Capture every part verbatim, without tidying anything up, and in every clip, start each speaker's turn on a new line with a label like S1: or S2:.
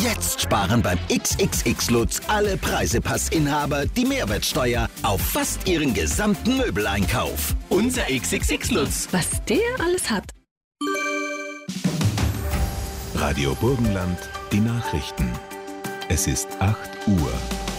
S1: Jetzt sparen beim X X X Lutz alle Preisepassinhaber die Mehrwertsteuer auf fast ihren gesamten Möbeleinkauf.
S2: Unser X X X Lutz.
S3: Was der alles hat.
S4: Radio Burgenland, die Nachrichten. Es ist acht Uhr.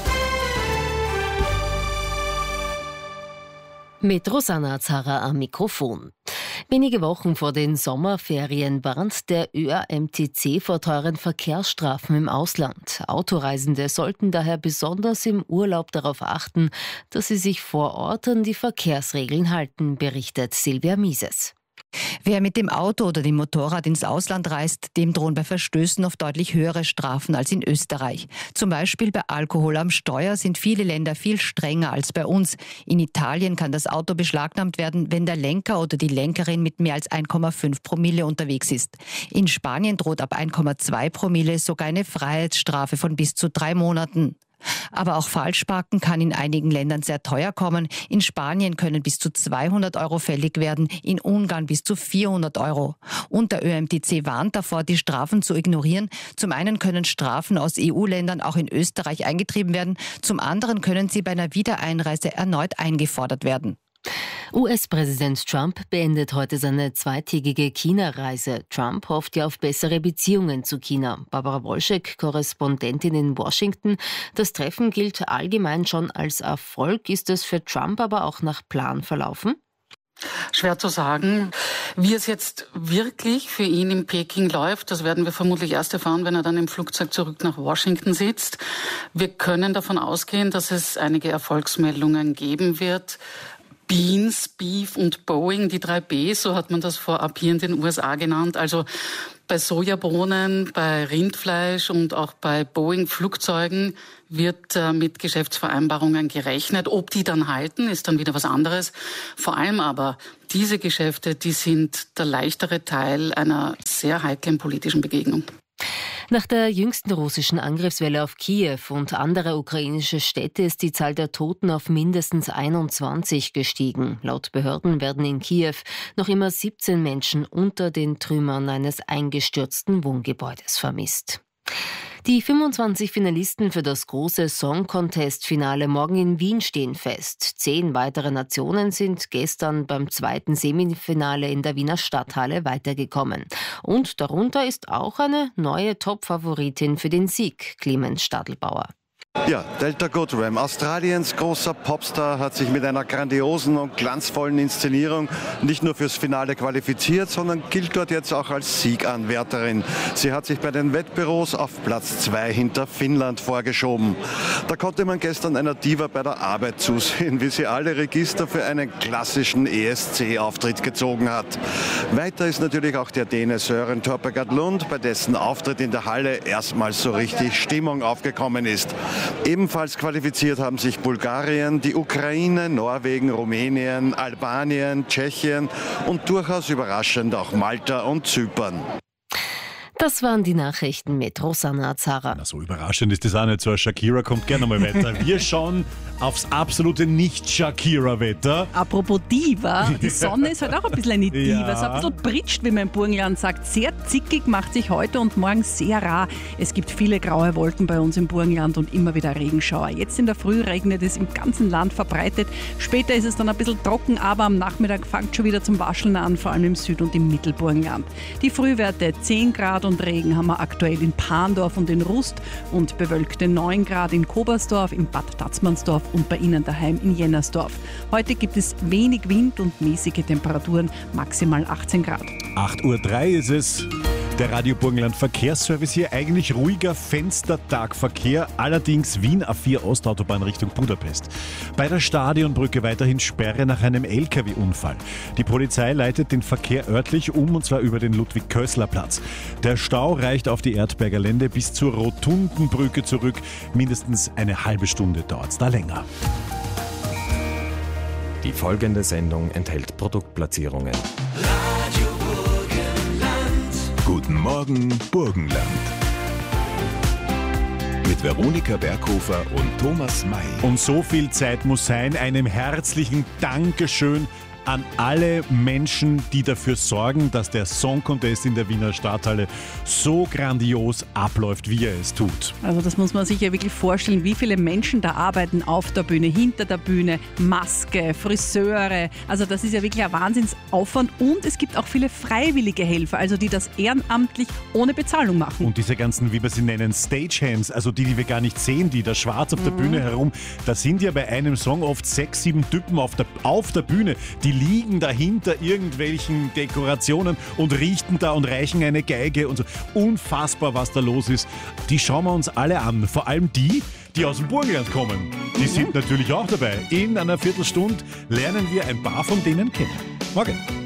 S5: Mit Rosanna Zara am Mikrofon. Wenige Wochen vor den Sommerferien warnt der Ö A M T C vor teuren Verkehrsstrafen im Ausland. Autoreisende sollten daher besonders im Urlaub darauf achten, dass sie sich vor Ort an die Verkehrsregeln halten, berichtet Silvia Mieses.
S6: Wer mit dem Auto oder dem Motorrad ins Ausland reist, dem drohen bei Verstößen oft deutlich höhere Strafen als in Österreich. Zum Beispiel bei Alkohol am Steuer sind viele Länder viel strenger als bei uns. In Italien kann das Auto beschlagnahmt werden, wenn der Lenker oder die Lenkerin mit mehr als eins Komma fünf Promille unterwegs ist. In Spanien droht ab eins Komma zwei Promille sogar eine Freiheitsstrafe von bis zu drei Monaten. Aber auch Falschparken kann in einigen Ländern sehr teuer kommen. In Spanien können bis zu zweihundert Euro fällig werden, in Ungarn bis zu vierhundert Euro. Und der Ö A M T C warnt davor, die Strafen zu ignorieren. Zum einen können Strafen aus E U-Ländern auch in Österreich eingetrieben werden, zum anderen können sie bei einer Wiedereinreise erneut eingefordert werden.
S5: U S-Präsident Trump beendet heute seine zweitägige China-Reise. Trump hofft ja auf bessere Beziehungen zu China. Barbara Wolschek, Korrespondentin in Washington. Das Treffen gilt allgemein schon als Erfolg. Ist es für Trump aber auch nach Plan verlaufen?
S7: Schwer zu sagen. Wie es jetzt wirklich für ihn in Peking läuft, das werden wir vermutlich erst erfahren, wenn er dann im Flugzeug zurück nach Washington sitzt. Wir können davon ausgehen, dass es einige Erfolgsmeldungen geben wird. Beans, Beef und Boeing, die drei B, so hat man das vorab hier in den U S A genannt. Also bei Sojabohnen, bei Rindfleisch und auch bei Boeing-Flugzeugen wird äh, mit Geschäftsvereinbarungen gerechnet. Ob die dann halten, ist dann wieder was anderes. Vor allem aber diese Geschäfte, die sind der leichtere Teil einer sehr heiklen politischen Begegnung.
S5: Nach der jüngsten russischen Angriffswelle auf Kiew und andere ukrainische Städte ist die Zahl der Toten auf mindestens einundzwanzig gestiegen. Laut Behörden werden in Kiew noch immer siebzehn Menschen unter den Trümmern eines eingestürzten Wohngebäudes vermisst. Die fünfundzwanzig Finalisten für das große Song-Contest-Finale morgen in Wien stehen fest. Zehn weitere Nationen sind gestern beim zweiten Semifinale in der Wiener Stadthalle weitergekommen. Und darunter ist auch eine neue Top-Favoritin für den Sieg, Clemens Stadelbauer.
S8: Ja, Delta Goodrem, Australiens großer Popstar, hat sich mit einer grandiosen und glanzvollen Inszenierung nicht nur fürs Finale qualifiziert, sondern gilt dort jetzt auch als Sieganwärterin. Sie hat sich bei den Wettbüros auf Platz zwei hinter Finnland vorgeschoben. Da konnte man gestern einer Diva bei der Arbeit zusehen, wie sie alle Register für einen klassischen E S C-Auftritt gezogen hat. Weiter ist natürlich auch der Däne Søren Torpegaard Lund, bei dessen Auftritt in der Halle erstmals so richtig Stimmung aufgekommen ist. Ebenfalls qualifiziert haben sich Bulgarien, die Ukraine, Norwegen, Rumänien, Albanien, Tschechien und durchaus überraschend auch Malta und Zypern.
S5: Das waren die Nachrichten mit Rosanna Zara.
S9: Na, so überraschend ist das auch nicht so. Shakira kommt gerne mal weiter. Wir schauen aufs absolute Nicht-Shakira-Wetter.
S3: Apropos Diva, die Sonne ist halt auch ein bisschen eine Diva.
S9: Ja.
S3: So ein bisschen pritscht, wie man im Burgenland sagt. Sehr zickig, macht sich heute und morgen sehr rar. Es gibt viele graue Wolken bei uns im Burgenland und immer wieder Regenschauer. Jetzt in der Früh regnet es im ganzen Land verbreitet. Später ist es dann ein bisschen trocken, aber am Nachmittag fängt schon wieder zum Wascheln an, vor allem im Süd- und im Mittelburgenland. Die Frühwerte zehn Grad und Regen haben wir aktuell in Pandorf und in Rust und bewölkte neun Grad in Kobersdorf, in Bad Tatzmannsdorf und bei Ihnen daheim in Jennersdorf. Heute gibt es wenig Wind und mäßige Temperaturen, maximal achtzehn Grad.
S9: acht Uhr drei ist es. Der Radio Burgenland Verkehrsservice hier. Eigentlich ruhiger Fenstertagverkehr, allerdings Wien A vier Ostautobahn Richtung Budapest. Bei der Stadionbrücke weiterhin Sperre nach einem L K W-Unfall. Die Polizei leitet den Verkehr örtlich um, und zwar über den Ludwig-Kößler-Platz. Der Stau reicht auf die Erdberger Lände bis zur Rotundenbrücke zurück. Mindestens eine halbe Stunde dauert es da länger.
S10: Die folgende Sendung enthält Produktplatzierungen.
S4: Guten Morgen, Burgenland. Mit Veronika Berghofer und Thomas May.
S9: Und so viel Zeit muss sein, einem herzlichen Dankeschön an alle Menschen, die dafür sorgen, dass der Song Contest in der Wiener Stadthalle so grandios abläuft, wie er es tut.
S3: Also das muss man sich ja wirklich vorstellen, wie viele Menschen da arbeiten auf der Bühne, hinter der Bühne, Maske, Friseure. Also das ist ja wirklich ein Wahnsinnsaufwand und es gibt auch viele freiwillige Helfer, also die das ehrenamtlich ohne Bezahlung machen.
S9: Und diese ganzen, wie wir sie nennen, Stagehands, also die, die wir gar nicht sehen, die da schwarz auf der mhm. Bühne herum, da sind ja bei einem Song oft sechs, sieben Typen auf der, auf der Bühne, die liegen dahinter irgendwelchen Dekorationen und richten da und reichen eine Geige und so. Unfassbar, was da los ist. Die schauen wir uns alle an, vor allem die, die aus dem Burgenland kommen. Die mhm. sind natürlich auch dabei. In einer Viertelstunde lernen wir ein paar von denen kennen. Morgen.